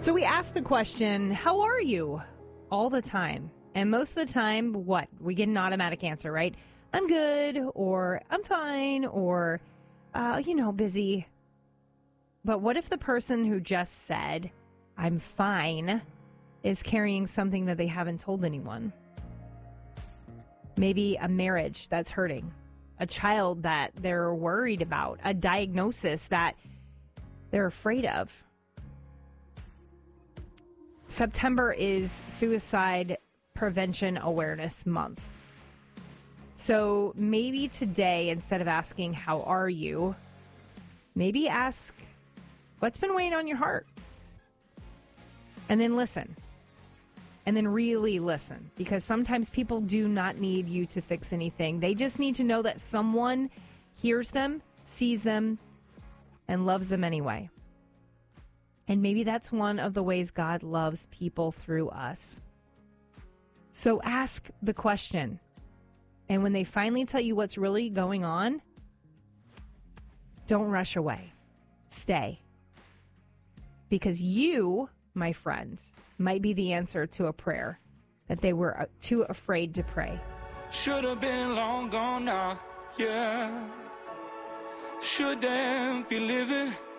So we ask the question, how are you? All the time. And most of the time, what? We get an automatic answer, right? I'm good, or I'm fine, or, busy. But what if the person who just said, I'm fine, is carrying something that they haven't told anyone? Maybe a marriage that's hurting, a child that they're worried about, a diagnosis that they're afraid of. September is Suicide Prevention Awareness Month. So maybe today, instead of asking, how are you? Maybe ask, what's been weighing on your heart? And then listen. And then really listen. Because sometimes people do not need you to fix anything. They just need to know that someone hears them, sees them, and loves them anyway. And maybe that's one of the ways God loves people through us. So ask the question. And when they finally tell you what's really going on, don't rush away. Stay. Because you, my friends, might be the answer to a prayer that they were too afraid to pray. Should have been long gone now, yeah. Shouldn't be living